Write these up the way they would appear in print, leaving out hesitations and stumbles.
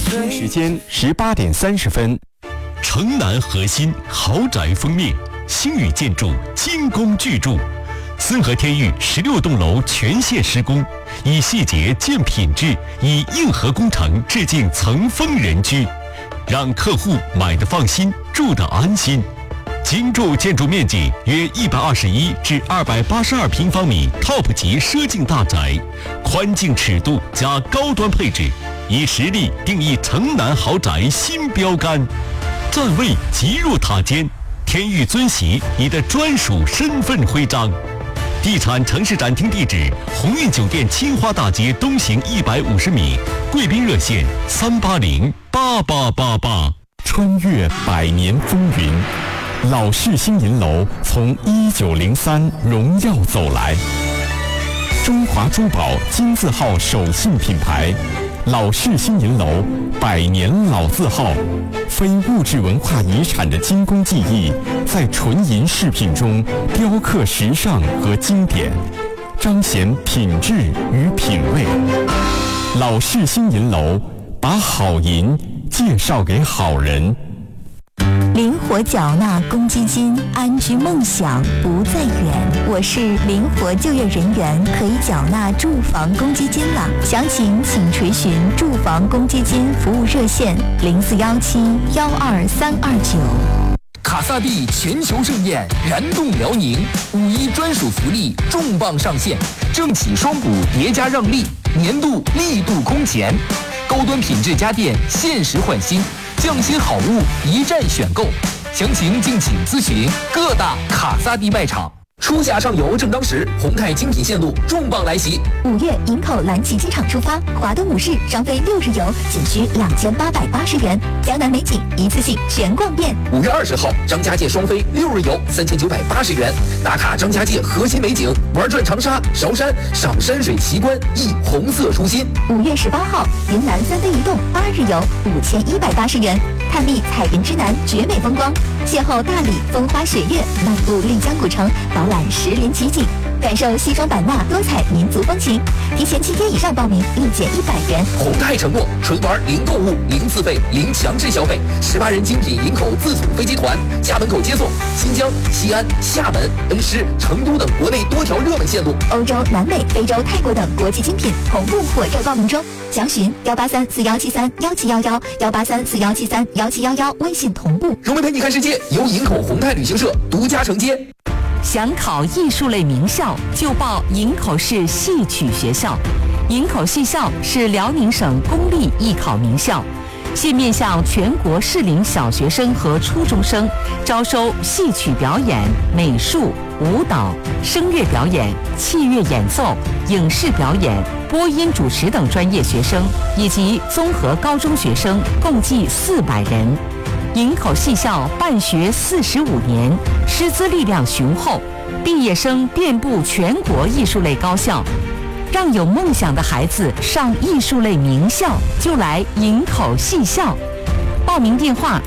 时间18:30。 城南核心豪宅封面，星宇建筑精工巨筑，森河天域16栋楼全线施工，以细节见品质，以硬核工程致敬层峰人居，让客户买得放心，住得安心。精筑建筑面积约121至282平方米 ，TOP 级奢境大宅，宽净尺度加高端配置，以实力定义城南豪宅新标杆。站位极入塔尖，天域尊玺你的专属身份徽章。地产城市展厅地址：鸿运酒店青花大街东行150米，贵宾热线3808888。 穿越100年风云，老式新银楼从1903荣耀走来，中华珠宝金字号手信品牌，老式新银楼100年老字号，非物质文化遗产的精工技艺，在纯银饰品中雕刻时尚和经典，彰显品质与品味。老式新银楼，把好银介绍给好人。 灵活缴纳公积金，安居梦想不再远。我是灵活就业人员，可以缴纳住房公积金了。详情请垂询住房公积金服务热线0417-12329。 卡萨帝全球盛宴燃动辽宁，5·1专属福利重磅上线，政企双补叠加让利，年度力度空前，高端品质家电限时换新，匠心好物一站选购，详情敬请咨询各大卡萨帝卖场。初夏上游正当时，宏泰精品线路重磅来袭。 5月营口蓝旗机场出发，华东5市双飞6日游仅需2880元，江南美景一次性全逛遍。 5月20号，张家界双飞6日游3980元，打卡张家界核心美景，玩转长沙、韶山，赏山水奇观，忆红色初心。 5月18号，云南3飞一动8日游5180元，探秘彩云之南绝美风光，邂逅大理风花雪月，漫步丽江古城，饱览石林奇景，感受西双版纳多彩民族风情。提前7天以上报名，立减100元。 宏泰承诺，纯玩零购物、零自费、零强制消费，18人精品营口自主飞机团，家门口接送，新疆、西安、厦门、恩施、成都等国内多条热门线路， 欧洲、南美、非洲、泰国等国际精品同步火热报名中。详询18341731711，18341731711，微信同步。 荣美陪你看世界，由营口宏泰旅行社独家承接。 想考艺术类名校，就报营口市戏曲学校。营口戏校是辽宁省公立艺考名校，现面向全国适龄小学生和初中生，招收戏曲表演、美术、舞蹈、声乐表演、器乐演奏、影视表演、播音主持等专业学生，以及综合高中学生，共计400人。营口戏校办学45年，师资力量雄厚，毕业生遍布全国艺术类高校。让有梦想的孩子上艺术类名校，就来营口戏校。报名电话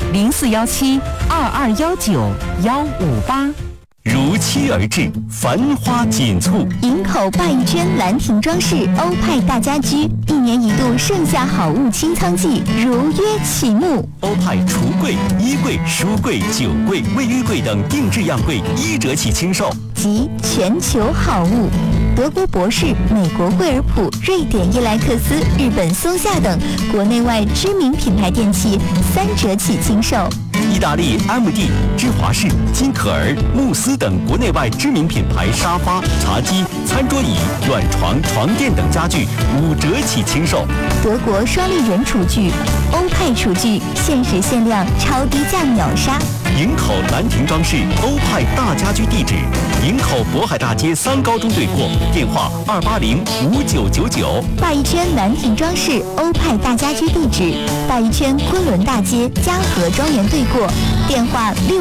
0417-2219-158。 如期而至，繁花锦簇。 营口鲅鱼圈兰亭装饰欧派大家居1年1度盛夏好物清仓季如约启幕。 欧派橱柜、衣柜、书柜、酒柜、卫浴柜等定制样柜1折起清售， 及全球好物，德国博士、美国惠而浦、瑞典伊莱克斯、日本松下等国内外知名品牌电器3折起清售。 意大利 MD、芝华士、金可儿、慕斯等国内外知名品牌沙发、茶几、餐桌椅、软床、床垫等家具5折起清售。 德国双立人厨具、欧派厨具限时限量超低价秒杀。 营口兰亭装饰欧派大家居地址：营口渤海大街3高中对过，电话2805999。 鲅鱼圈兰亭装饰欧派大家居地址：鲅鱼圈昆仑大街嘉禾庄园对过，电话6